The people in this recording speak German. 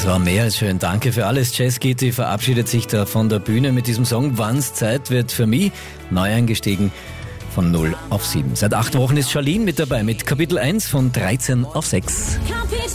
Das war mehr als schön. Danke für alles. Jazz Kitty verabschiedet sich da von der Bühne mit diesem Song Wann's Zeit wird für mich. Neu eingestiegen von 0 auf 7. Seit 8 Wochen ist Charlene mit dabei mit Kapitel 1 von 13 auf 6.